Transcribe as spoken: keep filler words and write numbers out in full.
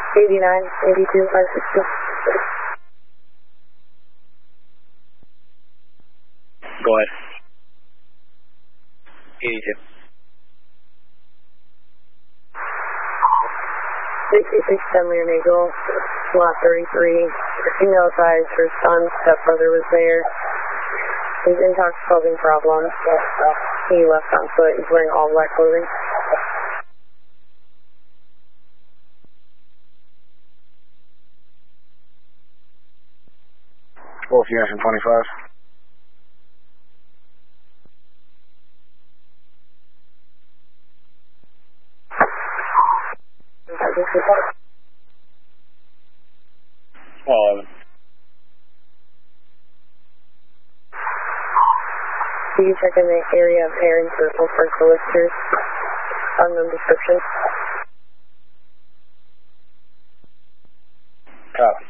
eighty-nine, eighty-two, five sixty. Go ahead. eighty-two. sixty-six, ten Lear Eagle, lot thirty-three. The female advised her son's stepbrother was there. He's intox causing problems. He left on foot. He's wearing all black clothing. Wolf Unison twenty-five. eleven. Can you check in the area of hair and circle for solicitors? Unknown description. Copy.